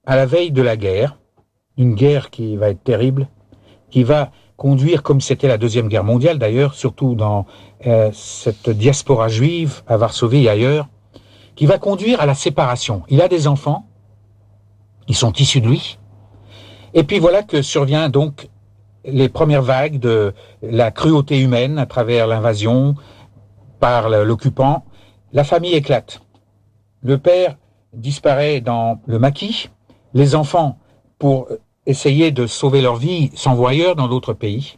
à la veille de la guerre, une guerre qui va être terrible, qui va conduire, comme c'était la Deuxième Guerre mondiale d'ailleurs, surtout dans cette diaspora juive à Varsovie et ailleurs, qui va conduire à la séparation. Il a des enfants, ils sont issus de lui, et puis voilà que survient donc les premières vagues de la cruauté humaine à travers l'invasion par l'occupant. La famille éclate. Le père disparaît dans le maquis. Les enfants, pour essayer de sauver leur vie, s'envoient ailleurs dans d'autres pays.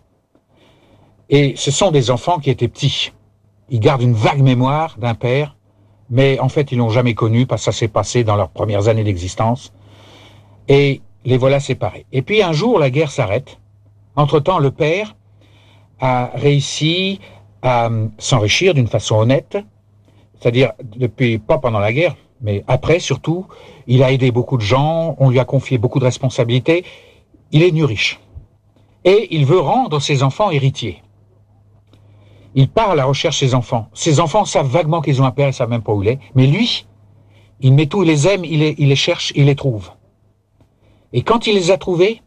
Et ce sont des enfants qui étaient petits. Ils gardent une vague mémoire d'un père, mais en fait, ils l'ont jamais connu parce que ça s'est passé dans leurs premières années d'existence. Et les voilà séparés. Et puis un jour, la guerre s'arrête. Entre-temps, le père a réussi à s'enrichir d'une façon honnête, c'est-à-dire depuis, pas pendant la guerre, mais après surtout, il a aidé beaucoup de gens, on lui a confié beaucoup de responsabilités, il est devenu riche. Et il veut rendre ses enfants héritiers. Il part à la recherche de ses enfants. Ses enfants savent vaguement qu'ils ont un père, ils savent même pas où il est, mais lui, il met tout, il les aime, il les cherche, il les trouve. Et quand il les a trouvés,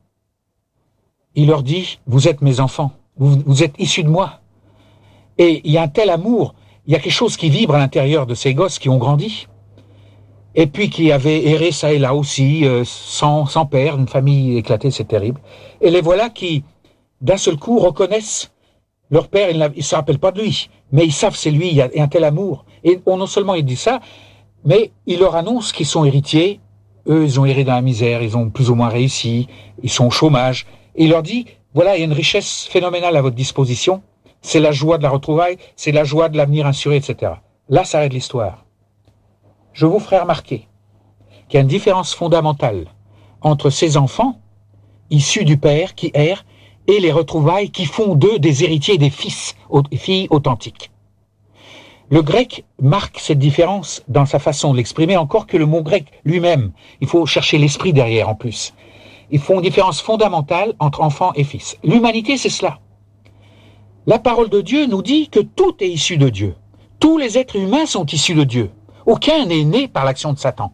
il leur dit, vous êtes mes enfants, vous êtes issus de moi. Et il y a un tel amour, il y a quelque chose qui vibre à l'intérieur de ces gosses qui ont grandi, et puis qui avaient erré ça et là aussi, sans père, une famille éclatée, c'est terrible. Et les voilà qui, d'un seul coup, reconnaissent leur père, ils ne se rappellent pas de lui, mais ils savent c'est lui, il y a un tel amour. Et non seulement il dit ça, mais il leur annonce qu'ils sont héritiers. Eux, ils ont erré dans la misère, ils ont plus ou moins réussi, ils sont au chômage. Et il leur dit, voilà, il y a une richesse phénoménale à votre disposition, c'est la joie de la retrouvaille, c'est la joie de l'avenir assuré, etc. Là s'arrête l'histoire. Je vous ferai remarquer qu'il y a une différence fondamentale entre ces enfants, issus du père qui errent, et les retrouvailles qui font d'eux des héritiers, des filles authentiques. Le grec marque cette différence dans sa façon de l'exprimer, encore que le mot grec lui-même, il faut chercher l'esprit derrière en plus. Ils font une différence fondamentale entre enfants et fils. L'humanité, c'est cela. La parole de Dieu nous dit que tout est issu de Dieu. Tous les êtres humains sont issus de Dieu. Aucun n'est né par l'action de Satan.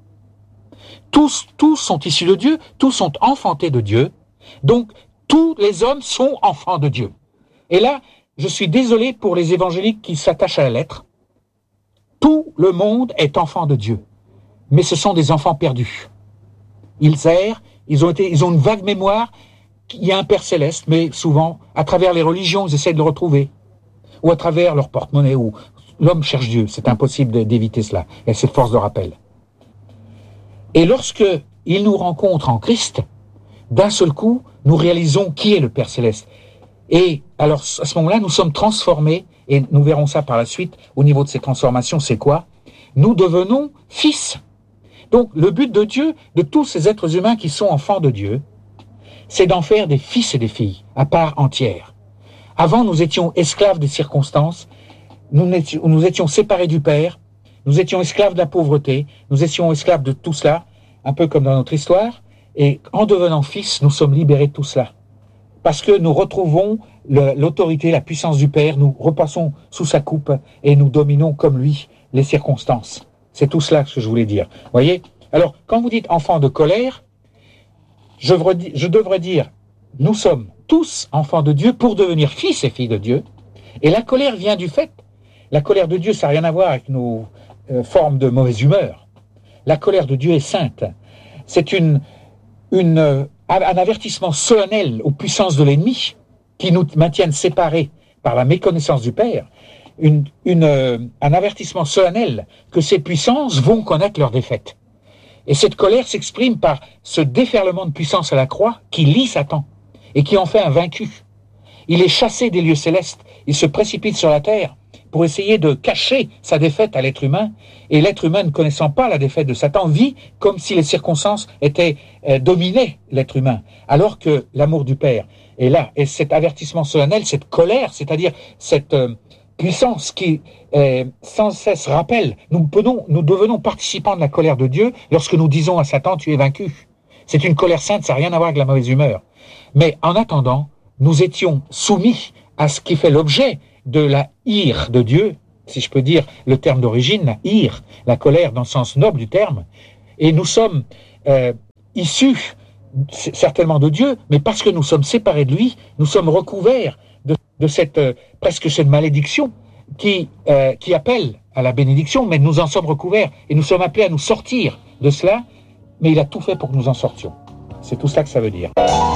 Tous sont issus de Dieu, tous sont enfantés de Dieu. Donc, tous les hommes sont enfants de Dieu. Et là, je suis désolé pour les évangéliques qui s'attachent à la lettre. Tout le monde est enfant de Dieu. Mais ce sont des enfants perdus. Ils errent, ils ont une vague mémoire. Il y a un Père céleste, mais souvent, à travers les religions, ils essaient de le retrouver. Ou à travers leur porte-monnaie, ou l'homme cherche Dieu. C'est impossible d'éviter cela. Il y a cette force de rappel. Et lorsque il nous rencontre en Christ, d'un seul coup, nous réalisons qui est le Père céleste. Et alors, à ce moment-là, nous sommes transformés, et nous verrons ça par la suite, au niveau de ces transformations, c'est quoi? Nous devenons fils. Donc, le but de Dieu, de tous ces êtres humains qui sont enfants de Dieu, c'est d'en faire des fils et des filles, à part entière. Avant, nous étions esclaves des circonstances, nous étions séparés du Père, nous étions esclaves de la pauvreté, nous étions esclaves de tout cela, un peu comme dans notre histoire, et en devenant fils, nous sommes libérés de tout cela. Parce que nous retrouvons l'autorité, la puissance du Père, nous repassons sous sa coupe et nous dominons comme lui les circonstances. C'est tout cela que je voulais dire. Voyez? Alors, quand vous dites enfants de colère, je devrais dire, nous sommes tous enfants de Dieu pour devenir fils et filles de Dieu. Et la colère vient du fait. La colère de Dieu, ça n'a rien à voir avec nos formes de mauvaise humeur. La colère de Dieu est sainte. C'est un avertissement solennel aux puissances de l'ennemi qui nous maintiennent séparés par la méconnaissance du Père. Un avertissement solennel que ces puissances vont connaître leur défaite. Et cette colère s'exprime par ce déferlement de puissance à la croix qui lie Satan et qui en fait un vaincu. Il est chassé des lieux célestes, il se précipite sur la terre pour essayer de cacher sa défaite à l'être humain, et l'être humain, ne connaissant pas la défaite de Satan, vit comme si les circonstances dominaient l'être humain, alors que l'amour du Père est là. Et cet avertissement solennel, cette colère, c'est-à-dire cette puissance qui sans cesse rappelle, nous devenons participants de la colère de Dieu lorsque nous disons à Satan, tu es vaincu. C'est une colère sainte, ça n'a rien à voir avec la mauvaise humeur. Mais en attendant, nous étions soumis à ce qui fait l'objet de la ire de Dieu, si je peux dire le terme d'origine, la ire, la colère dans le sens noble du terme, et nous sommes issu certainement de Dieu, mais parce que nous sommes séparés de lui, nous sommes recouverts de cette presque cette malédiction qui appelle à la bénédiction, mais nous en sommes recouverts et nous sommes appelés à nous sortir de cela, mais il a tout fait pour que nous en sortions. C'est tout cela que ça veut dire.